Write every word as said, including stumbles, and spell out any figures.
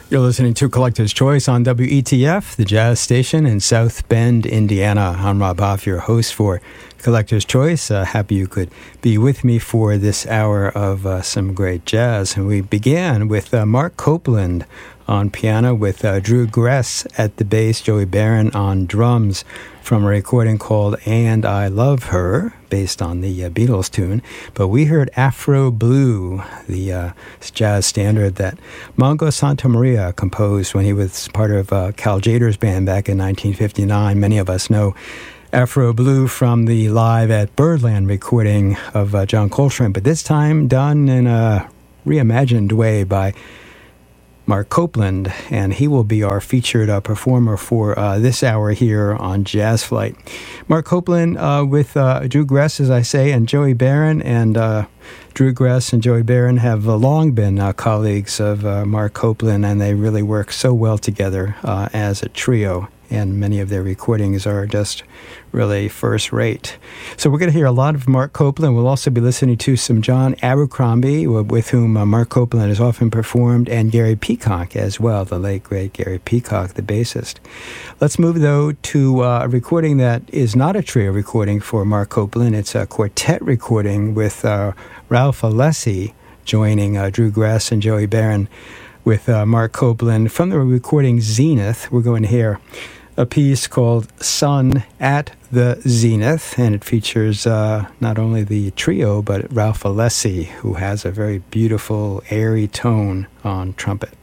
You're listening to Collector's Choice on W E T F, the jazz station in South Bend, Indiana. I'm Rob Hoff, your host for Collector's Choice. Uh, happy you could be with me for this hour of uh, some great jazz. And we began with uh, Mark Copeland on piano, with uh, Drew Gress at the bass, Joey Barron on drums, from a recording called And I Love Her, based on the uh, Beatles tune. But we heard Afro Blue, the uh, jazz standard that Mongo Santamaria composed when he was part of uh, Cal Tjader's band back in nineteen fifty-nine. Many of us know Afro Blue from the Live at Birdland recording of uh, John Coltrane, but this time done in a reimagined way by Mark Copeland, and he will be our featured uh, performer for uh, this hour here on Jazz Flight. Mark Copeland uh, with uh, Drew Gress, as I say, and Joey Barron, and uh, Drew Gress and Joey Barron have uh, long been uh, colleagues of uh, Mark Copeland, and they really work so well together uh, as a trio, and many of their recordings are just really first rate. So we're going to hear a lot of Mark Copeland. We'll also be listening to some John Abercrombie, with whom uh, Mark Copeland has often performed, and Gary Peacock as well, the late, great Gary Peacock, the bassist. Let's move, though, to uh, a recording that is not a trio recording for Mark Copeland. It's a quartet recording with uh, Ralph Alessi joining uh, Drew Gress and Joey Barron with uh, Mark Copeland. From the recording Zenith, we're going to hear a piece called Sun at the Zenith, and it features uh, not only the trio, but Ralph Alessi, who has a very beautiful, airy tone on trumpet.